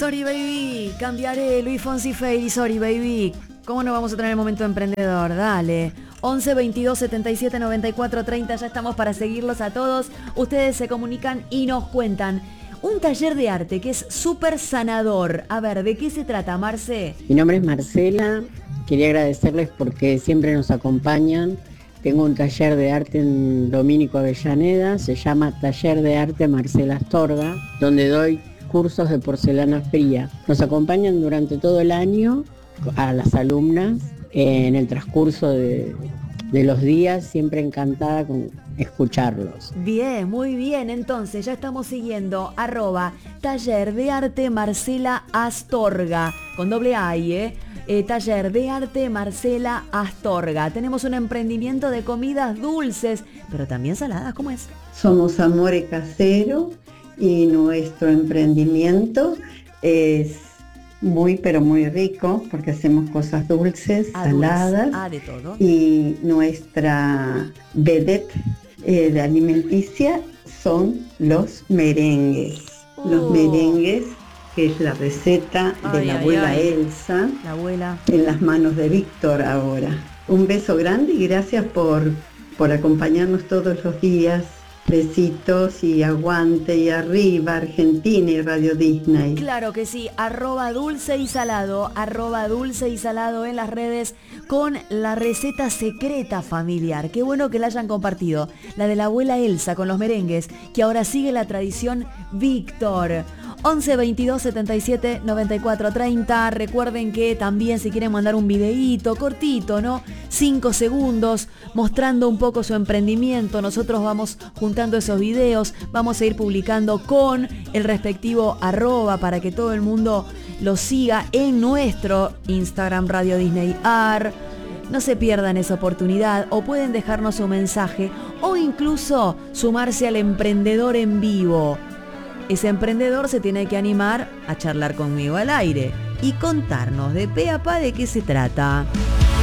Sorry Baby, cambiaré, Luis Fonsi Fail y Sorry Baby. ¿Cómo no vamos a tener el momento emprendedor? Dale. 11 22 77 94 30, ya estamos para seguirlos a todos. Ustedes se comunican y nos cuentan. Un taller de arte que es súper sanador. A ver, ¿de qué se trata, Marce? Mi nombre es Marcela. Quería agradecerles porque siempre nos acompañan. Tengo un taller de arte en Domínico Avellaneda. Se llama Taller de Arte Marcela Astorga, donde doy cursos de porcelana fría. Nos acompañan durante todo el año a las alumnas en el transcurso de los días, siempre encantada con escucharlos. Bien, muy bien. Entonces ya estamos siguiendo @Taller de Arte Marcela Astorga, con doble A, Taller de Arte Marcela Astorga. Tenemos un emprendimiento de comidas dulces, pero también saladas. ¿Cómo es? Somos Amore Casero y nuestro emprendimiento es muy pero muy rico porque hacemos cosas dulces, saladas. De todo. Y nuestra vedette de alimenticia son los merengues. Los merengues, que es la receta de la abuela Elsa, la abuela, en las manos de Víctor ahora. Un beso grande y gracias por acompañarnos todos los días. Besitos y aguante y arriba Argentina y Radio Disney. Claro que sí, @dulce y salado en las redes con la receta secreta familiar. Qué bueno que la hayan compartido, la de la abuela Elsa con los merengues, que ahora sigue la tradición Víctor. 11 22 77 94 30. Recuerden que también si quieren mandar un videíto cortito, ¿no? 5 segundos, mostrando un poco su emprendimiento. Nosotros vamos juntando esos videos, vamos a ir publicando con el respectivo @ para que todo el mundo lo siga en nuestro Instagram Radio Disney AR. No se pierdan esa oportunidad, o pueden dejarnos un mensaje o incluso sumarse al emprendedor en vivo. Ese emprendedor se tiene que animar a charlar conmigo al aire y contarnos de pe a pa de qué se trata.